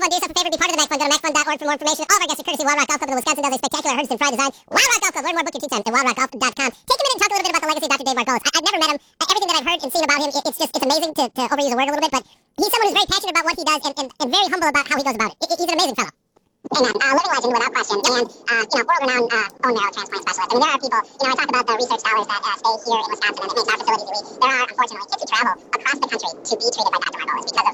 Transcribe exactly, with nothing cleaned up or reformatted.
Fund. Do yourself a favor, be part of the Mac Fund. Go to mac fund dot org for more information. All of our guests are courtesy of Wild Rock Golf Club in Wisconsin. Does a spectacular Herdston Fry design. Wild Rock Golf Club. Learn more, book your tee time at wild rock golf dot com. Take a minute and talk a little bit about the legacy of Doctor Dave Margolis. I- I've never met him. Uh, everything that I've heard and seen about him, it, it's just it's amazing to, to overuse the word a little bit, but he's someone who's very passionate about what he does and, and, and very humble about how he goes about it. I- He's an amazing fellow. Amen. Uh, living legend without question, and uh, you know, world-renowned uh, bone marrow transplant specialist. I mean, there are people. You know, I talk about the research dollars that uh, stay here in Wisconsin and it makes our facilities elite. There are, unfortunately, kids who travel across the country to be treated by Doctor Margolis because of